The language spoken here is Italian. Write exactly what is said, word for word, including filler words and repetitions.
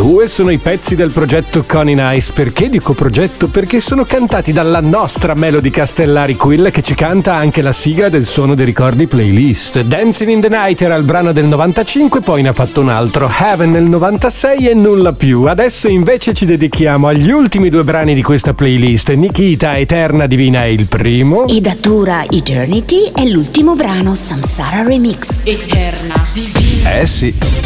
Due sono i pezzi del progetto Coney Nice. Perché dico progetto? Perché sono cantati dalla nostra Melody Castellari, quella che ci canta anche la sigla del Suono dei Ricordi playlist. Dancing in the Night era il brano del novantacinque, poi ne ha fatto un altro, Heaven nel novantasei e nulla più. Adesso invece ci dedichiamo agli ultimi due brani di questa playlist. Nikita, Eterna Divina è il primo. E Datura, Eternity è l'ultimo brano, Samsara Remix. Eterna Divina. Eh sì.